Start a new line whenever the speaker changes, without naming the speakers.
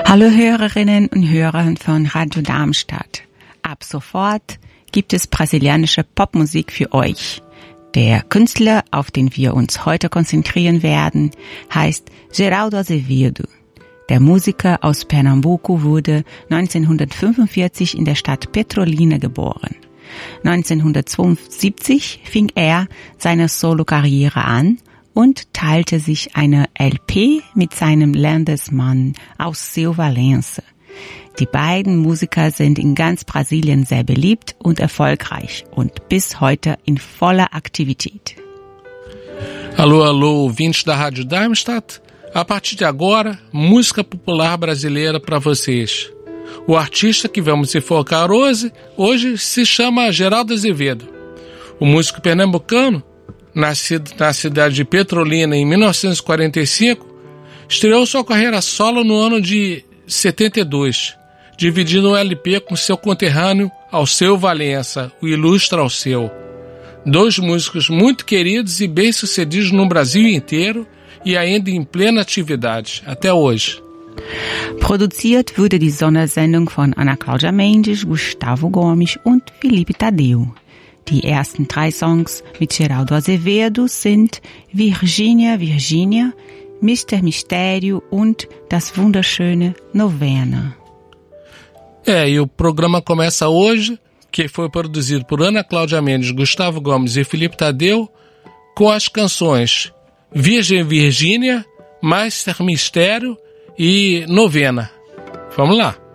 Hallo Hörerinnen und Hörer von Radio Darmstadt. Ab sofort gibt es brasilianische Popmusik für euch. Der Künstler, auf den wir uns heute konzentrieren werden, heißt Geraldo Azevedo. Der Musiker aus Pernambuco wurde 1945 in der Stadt Petrolina geboren. 1972 fing er seine Solokarriere an und teilte sich eine LP mit seinem Landesmann Alceu Valença. Die beiden Musiker sind in ganz Brasilien sehr beliebt und erfolgreich und bis heute in voller Aktivität.
Alô, alô, ouvintes da Rádio Darmstadt. A partir de agora, música popular brasileira para vocês. O artista que vamos enfocar hoje se chama Geraldo Azevedo. O músico pernambucano, nascido na cidade de Petrolina em 1945, estreou sua carreira solo no ano de 72, dividindo um LP com seu conterrâneo Alceu Valença, o ilustre Alceu. Dois músicos muito queridos e bem-sucedidos no Brasil inteiro e ainda em plena atividade, até hoje.
Produziert wurde die Sondersendung von Ana Cláudia Mendes, Gustavo Gomes und Felipe Tadeu. Die ersten 3 Songs mit Geraldo Azevedo sind Virgínia, Virgínia, Mr. Mistério und das wunderschöne Novena.
E o programa começa hoje, que foi produzido por Ana Cláudia Mendes, Gustavo Gomes e Felipe Tadeu, com as canções Virgem Virgínia, Mr. Mistério e Novena. Vamos lá!